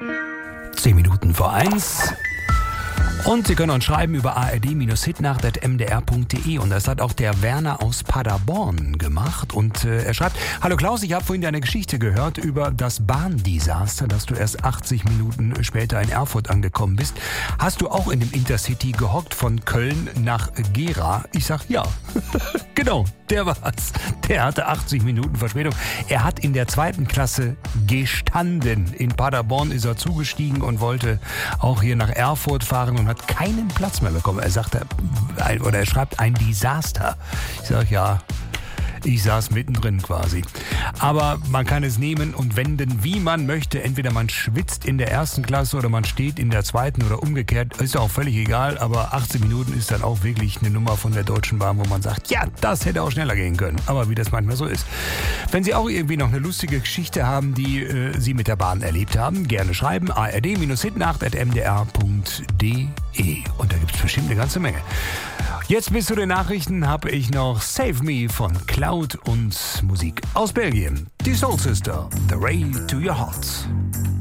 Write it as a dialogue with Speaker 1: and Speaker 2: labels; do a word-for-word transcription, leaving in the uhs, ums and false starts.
Speaker 1: Zehn Minuten vor eins. Und Sie können uns schreiben über a r d hitnacht at m d r punkt d e. Und das hat auch der Werner aus Paderborn gemacht. Und äh, er schreibt: Hallo Klaus, ich habe vorhin deine Geschichte gehört über das Bahndesaster, dass du erst achtzig Minuten später in Erfurt angekommen bist. Hast du auch in dem Intercity gehockt von Köln nach Gera? Ich sag ja. Genau, der war's. Der hatte achtzig Minuten Verspätung. Er hat in der zweiten Klasse gestanden. In Paderborn ist er zugestiegen und wollte auch hier nach Erfurt fahren und hat keinen Platz mehr bekommen. Er sagte, oder er schreibt, ein Desaster. Ich sag ja, ich saß mittendrin quasi. Aber man kann es nehmen und wenden, wie man möchte. Entweder man schwitzt in der ersten Klasse oder man steht in der zweiten oder umgekehrt. Ist auch völlig egal, aber achtzehn Minuten ist dann auch wirklich eine Nummer von der Deutschen Bahn, wo man sagt, ja, das hätte auch schneller gehen können. Aber wie das manchmal so ist. Wenn Sie auch irgendwie noch eine lustige Geschichte haben, die äh, Sie mit der Bahn erlebt haben, gerne schreiben. a r d hitnacht at m d r punkt d e. Und da gibt es bestimmt eine ganze Menge. Jetzt bis zu den Nachrichten habe ich noch Save Me von Cloud und Musik aus Belgien. Die Soul Sister, The Ray to Your Heart.